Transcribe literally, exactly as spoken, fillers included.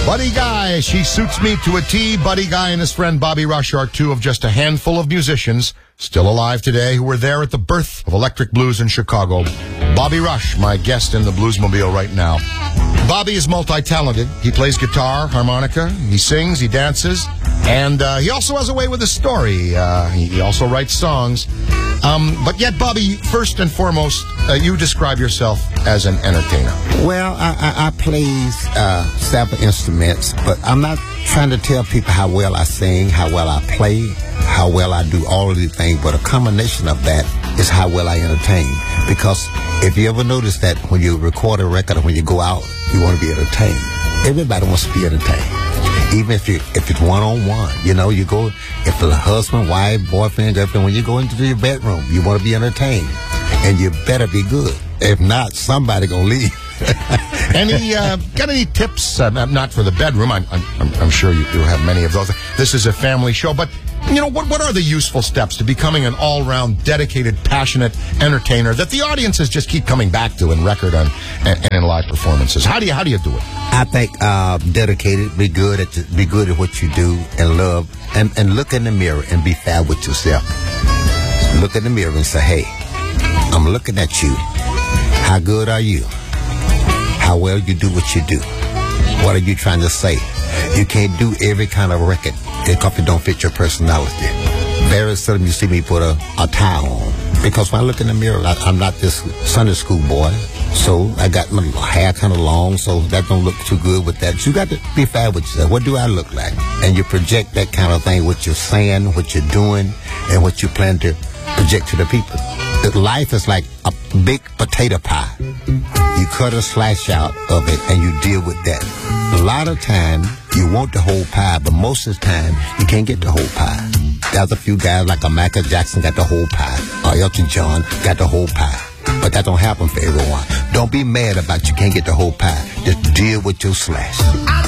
Buddy Guy, she suits me to a T. Buddy Guy and his friend Bobby Rush are two of just a handful of musicians still alive today who were there at the birth of electric blues in Chicago. Bobby Rush, my guest in the Bluesmobile right now. Bobby is multi-talented. He plays guitar, harmonica, he sings, he dances, and uh, he also has a way with a story. Uh, he also writes songs. Um, but yet, Bobby, first and foremost, uh, you describe yourself as an entertainer. Well, I, I, I play uh, several instruments, but I'm not trying to tell people how well I sing, how well I play, how well I do all of these things, but a combination of that is how well I entertain. Because if you ever notice that when you record a record or when you go out, you want to be entertained. Everybody wants to be entertained. Even if you if it's one on one, you know, you go if the husband, wife, boyfriend, girlfriend, when you go into your bedroom, you want to be entertained, and you better be good. If not, somebody gonna leave. Any uh, got any tips? Uh, not for the bedroom. I'm I'm, I'm sure you, you have many of those. This is a family show, but you know what? What are the useful steps to becoming an all-round, dedicated, passionate entertainer that the audiences just keep coming back to in record and, and, and in live performances? How do you how do you do it? I think uh, dedicated, be good at the, be good at what you do and love, and and look in the mirror and be fair with yourself. Look in the mirror and say, "Hey, I'm looking at you. How good are you? How well you do what you do? What are you trying to say? You can't do every kind of record because it don't fit your personality. Very seldom you see me put a, a tie on. Because when I look in the mirror, I, I'm not this Sunday school boy. So I got my hair kind of long, so that don't look too good with that. So you got to be fair with yourself. What do I look like? And you project that kind of thing, what you're saying, what you're doing, and what you plan to project to the people. Life is like a big potato pie. You cut a slice out of it and you deal with that. A lot of time you want the whole pie, but most of the time you can't get the whole pie. There's a few guys like a Michael Jackson got the whole pie, or Elton John got the whole pie. But that don't happen for everyone. Don't be mad about you can't get the whole pie. Just deal with your slice.